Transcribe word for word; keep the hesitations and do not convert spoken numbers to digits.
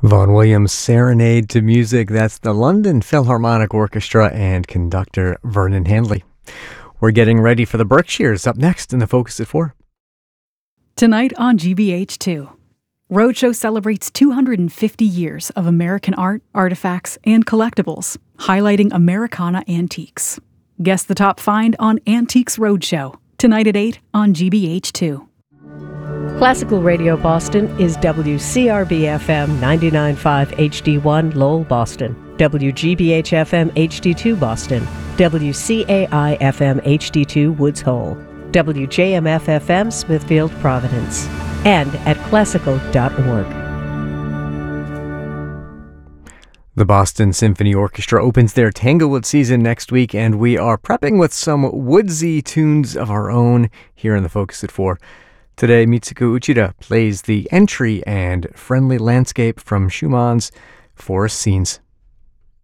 Vaughan Williams' Serenade to Music. That's the London Philharmonic Orchestra and conductor Vernon Handley. We're getting ready for the Berkshires up next in the Focus at four. Tonight on G B H two, Roadshow celebrates two hundred fifty years of American art, artifacts, and collectibles, highlighting Americana antiques. Guess the top find on Antiques Roadshow, tonight at eight on G B H two. Classical Radio Boston is W C R B F M ninety-nine point five H D one Lowell, Boston, W G B H F M H D two Boston, W C A I F M H D two Woods Hole, W J M F F M Smithfield, Providence, and at classical dot org. The Boston Symphony Orchestra opens their Tanglewood season next week, and we are prepping with some woodsy tunes of our own here in the Focus at four. Today, Mitsuko Uchida plays the entry and friendly landscape from Schumann's Forest Scenes.